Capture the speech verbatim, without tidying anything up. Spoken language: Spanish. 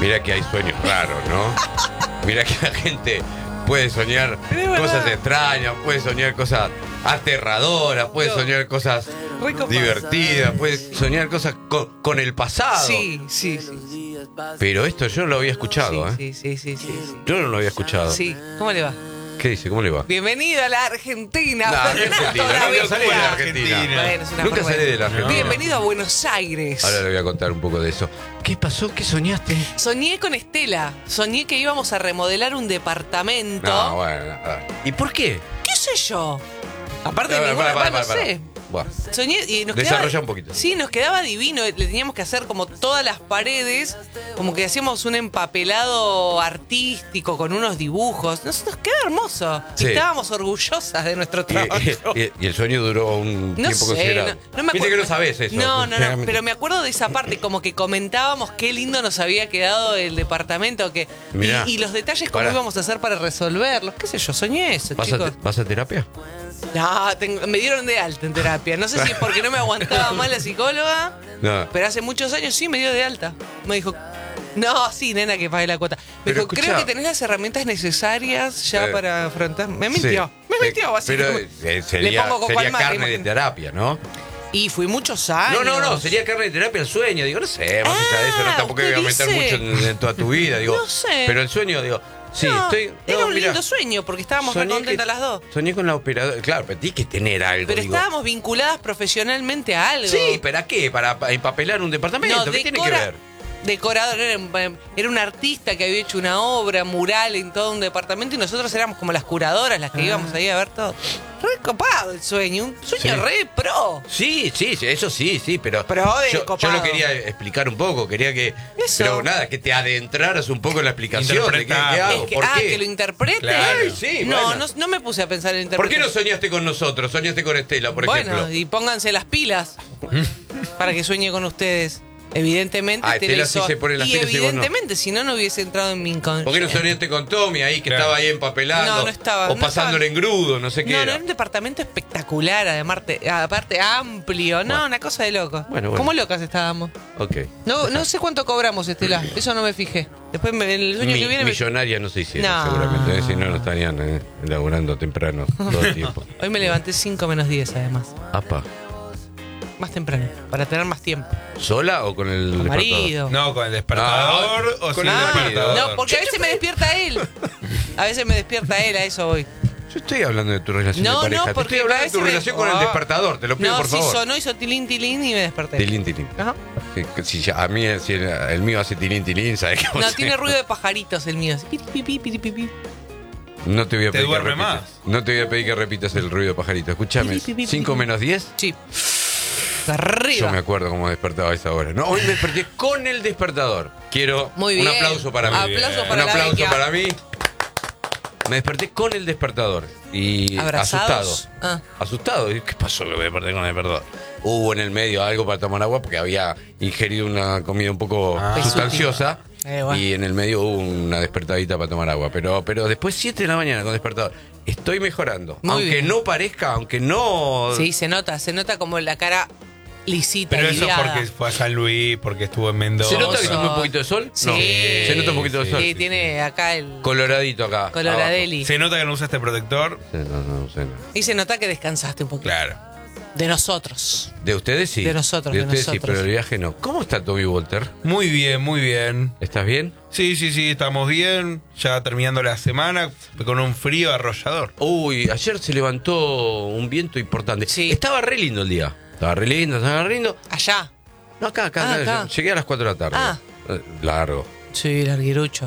Mirá que hay sueños raros, ¿no? Mirá que la gente puede soñar cosas extrañas, puede soñar cosas aterradoras, puede No. soñar cosas divertidas, puede soñar cosas con, con el pasado. Sí, sí, sí. Pero esto yo no lo había escuchado, ¿eh? Sí, sí, sí, sí, sí. Yo no lo había escuchado. Sí, ¿cómo le va? ¿Qué dice? ¿Cómo le va? Bienvenido a la Argentina. No, Fernando Argentina, Gaviria. nunca salí de la Argentina. Bueno, es una Nunca forma salí de la Argentina. Bienvenido a Buenos Aires. Ahora le voy a contar un poco de eso. ¿Qué pasó? ¿Qué soñaste? Soñé con Estela. Soñé que íbamos a remodelar un departamento. No, bueno. a ver. ¿Y por qué? ¿Qué sé yo? Aparte de Para, ninguna, para, para, no para, sé. Bueno, Soñé y nos desarrolla quedaba, un poquito. Sí, nos quedaba divino. Le teníamos que hacer como todas las paredes, como que hacíamos un empapelado artístico con unos dibujos. Nos, nos quedó hermoso. Sí. Y estábamos orgullosas de nuestro Y, trabajo. y- y el sueño duró un No tiempo sé, considerable. no, no me Viste acuerdo. que no sabés eso. No, no, no, Generalmente. pero me acuerdo de esa parte, como que comentábamos qué lindo nos había quedado el departamento, que Mirá. y, y los detalles cómo Pará. íbamos a hacer para resolverlos. ¿Qué sé yo? Soñé eso, ¿Vas, chicos. a, ¿Vas a terapia? No, tengo- me dieron de alta en terapia. No sé si es porque no me aguantaba más la psicóloga, No. pero hace muchos años sí me dio de alta. Me dijo, no, sí, nena, que pague la cuota. Me Pero dijo, creo escuchá. que tenés las herramientas necesarias ya Eh, para afrontar. Me mintió, Sí. me Eh, mintió, básicamente. Pero eh, Le sería, pongo coco sería al mate, carne de imagino. terapia, ¿no? Y fui muchos años. No, no, no, sería carne de terapia el sueño. Digo, no sé, más allá de eso, no, Ah, tampoco voy a usted aumentar dice. mucho en, en toda tu vida. Digo, No sé. Pero el sueño, digo, sí, No, estoy. era no, un mirá, lindo sueño porque estábamos muy soñé contentas que- las dos. Soñé con la operadora. Claro, pero tienes que tener algo. Pero digo. estábamos vinculadas profesionalmente a algo. Sí, ¿para qué? ¿Para pa- empapelar un departamento? No, ¿Qué tiene que decora- ver? Decorador, era, un- era un artista que había hecho una obra mural en todo un departamento y nosotros éramos como las curadoras, las que íbamos ahí a ver todo. Re copado el sueño, un sueño Sí. re pro. Sí, sí, sí, eso sí, sí, pero Pero de yo, yo copado. lo quería explicar un poco, quería que, Eso. pero nada, que te adentraras un poco en la explicación de qué, Interpretar. qué Es hago, Es que, por ah, qué. que lo interprete. Claro. Ay, sí, no, bueno. no, no me puse a pensar en ¿Por qué interpretar. no soñaste con nosotros? Soñaste con Estela, por Bueno, ejemplo. y pónganse las pilas para que sueñe con ustedes. Evidentemente, Ah, Estela Estela sí hizo- se pone las y pilas y vos no. evidentemente, si no, no hubiese entrado en mi inconsciente. ¿Por qué no soñaste con Tommy ahí, que Claro. estaba ahí empapelando? No, no estaba, O no pasándole en grudo, no sé qué No, no, era. era un departamento espectacular, además, te- aparte amplio, no, Bueno. una cosa de loco. Bueno, bueno. Como locas estábamos. Ok. No, no sé cuánto cobramos, Estela, eso no me fijé. Después me- en el sueño Mi- que viene me- Millonarias no se hicieron, No. seguramente. ¿eh? Si no, no estarían eh, laburando temprano todo el tiempo. Hoy me levanté cinco menos diez, además. Apa. Más temprano, para tener más tiempo. ¿Sola o con el Con despertador? marido. No, con el despertador Ah, o con sin el despertador. No, porque a veces me despierta él. A veces me despierta él, a eso voy. Yo estoy hablando de tu relación No, de pareja. no, Te porque estoy hablando a de tu veces me- relación con el Oh. despertador. Te lo pido, No, por sí favor. sonó, hizo tilín, tilín y me desperté. Tilín, tilín. Ajá. Sí, que si ya- a mí, si el, el mío hace tilín, tilín, ¿sabes qué? No, tiene ruido de pajaritos el mío. Así, piri, piri, piri, piri, piri. No te voy a Te pedir que duerme repitas. más. No te voy a pedir que repitas el ruido de pajarito. Escúchame, Pi, pi, pi, pi, ¿cinco pi. menos diez? Sí. Arriba. Yo me acuerdo cómo despertaba a esa hora. No, hoy me desperté con el despertador. Quiero Muy un bien. aplauso para mí. Aplausos Un para la aplauso Vecchia. para mí. Me desperté con el despertador y ¿Abrazados? asustado. Ah. Asustado. Y, ¿qué pasó que me desperté con el despertador? Hubo en el medio algo para tomar agua porque había ingerido una comida un poco Ah. sustanciosa. Eh, bueno. Y en el medio hubo una despertadita para tomar agua. Pero, pero después siete de la mañana con despertador. Estoy mejorando. Muy aunque bien. no parezca, aunque no... Sí, se nota, se nota como la cara lisita, Pero eso es liviada. porque fue a San Luis, porque estuvo en Mendoza. ¿Se nota que Oso. toma un poquito de sol? Sí. No. Se nota un poquito de sol. Sí, tiene acá el Coloradito acá. coloradeli. Se nota que no usaste protector. abajo. Sí, no, no, no sé, no. Y se nota que descansaste un poquito. Claro. De nosotros. De ustedes sí. De nosotros, De de ustedes sí, nosotros. pero el viaje no. ¿Cómo está Tommy Walter? Muy bien, muy bien. ¿Estás bien? Sí, sí, sí, estamos bien. Ya terminando la semana con un frío arrollador. Uy, ayer se levantó un viento importante. Sí. Estaba re lindo el día. Estaba re lindo, estaba re lindo. Allá. No, acá, acá. Ah, acá. acá. Llegué a las cuatro de la tarde. Ah. Eh, Largo. Sí, larguirucho.